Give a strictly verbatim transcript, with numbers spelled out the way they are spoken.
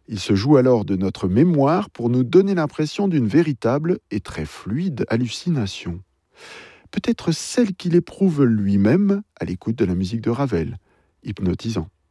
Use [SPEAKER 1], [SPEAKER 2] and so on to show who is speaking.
[SPEAKER 1] Il se joue alors de notre mémoire pour nous donner l'impression d'une véritable et très fluide hallucination. Peut-être celle qu'il éprouve lui-même à l'écoute de la musique de Ravel, hypnotisant.